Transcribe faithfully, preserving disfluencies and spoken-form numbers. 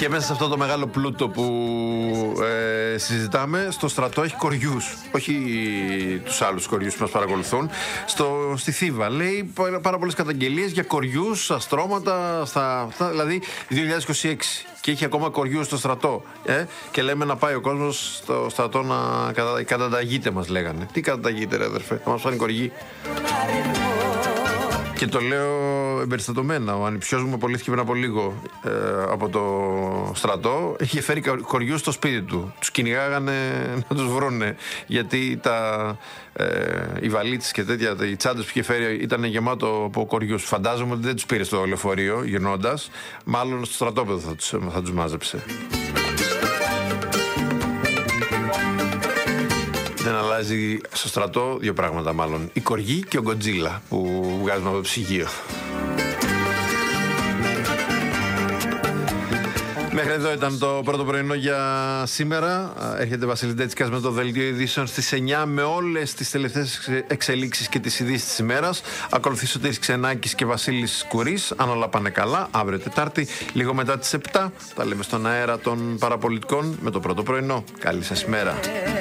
Και μέσα σε αυτό το μεγάλο πλούτο που ε, συζητάμε, στο στρατό έχει κοριούς. Όχι τους άλλους κοριούς που μας παρακολουθούν. Στο, στη Θήβα λέει πάρα πολλές καταγγελίες για κοριούς, αστρώματα, στα, στα, δηλαδή δύο χιλιάδες είκοσι έξι. Και έχει ακόμα κοριούς στο στρατό. Ε? Και λέμε να πάει ο κόσμος στο στρατό να κατα, καταταγείται, μας λέγανε. Τι καταταγείται, ρε αδερφέ, θα μας φάνει κοργή. Και το λέω εμπεριστατωμένα. Ο ανιψιός μου απολύθηκε πριν από λίγο ε, από το στρατό. Είχε φέρει κοριούς στο σπίτι του. Τους κυνηγάγανε να τους βρούνε. Γιατί τα, ε, οι βαλίτσες και τέτοια, οι τσάντες που είχε φέρει ήταν γεμάτο από κοριούς. Φαντάζομαι ότι δεν τους πήρε στο λεωφορείο γυρνώντας. Μάλλον στο στρατόπεδο θα τους, θα τους μάζεψε. Δεν αλλάζει στο στρατό δύο πράγματα μάλλον. Η κοργή και ο Γκοτζίλα που βγάζουμε από το ψυγείο. Μέχρι εδώ ήταν το πρώτο πρωινό για σήμερα. Έρχεται Βασίλης Ντέτσικας με το δελτίο ειδήσεων στις εννιά με όλες τις τελευταίες εξελίξεις και τις ειδήσεις της ημέρας. Ακολουθεί Σωτήρης Ξενάκης και Βασίλης Κουρής. Αν όλα πάνε καλά, αύριο Τετάρτη, λίγο μετά τις επτά, τα λέμε στον αέρα των παραπολιτικών με το πρώτο πρωινό. Καλή σας ημέρα.